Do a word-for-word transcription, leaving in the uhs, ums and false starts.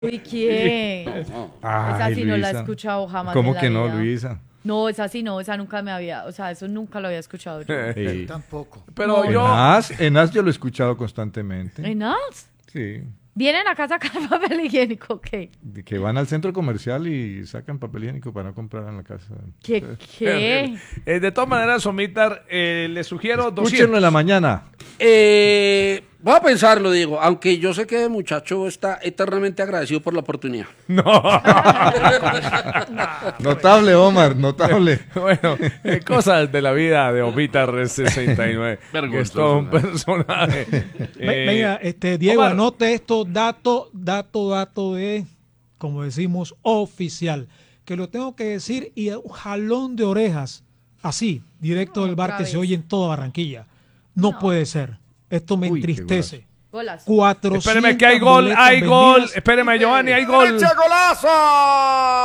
Uy, ¿quién? Ay, Esa sí no la he Luisa. escuchado jamás ¿Cómo en la que no, vida. Luisa? No, esa sí no, esa nunca me había, o sea, eso nunca lo había escuchado yo. Sí. Tampoco. Pero No. yo... Enas, Enas yo lo he escuchado constantemente. ¿Enas? Sí. ¿Vienen a casa a sacar papel higiénico? ¿Qué? De que van al centro comercial y sacan papel higiénico para no comprar en la casa. ¿Qué? ¿Qué? Eh, de todas maneras, Omitar, eh, le sugiero Escúchenlo doscientos. en la mañana. Eh, voy a pensarlo, digo, aunque yo sé que el muchacho está eternamente agradecido por la oportunidad. Notable, Omar, notable. Bueno, eh, cosas de la vida de Omitar sesenta y nueve. que es todo un personaje. Ve- Eh, Venga, este, Diego, Omar. anote esto, dato, dato, dato de, como decimos, oficial. Que lo tengo que decir y un jalón de orejas, así, directo del bar otra que vez. se oye en toda Barranquilla. No, No. puede ser. Esto me Uy, qué entristece. Golazo. cuatrocientas Espéreme que hay gol, boletas hay gol. vendidas. Espéreme, Giovanni, hay gol. ¡Eche golazo!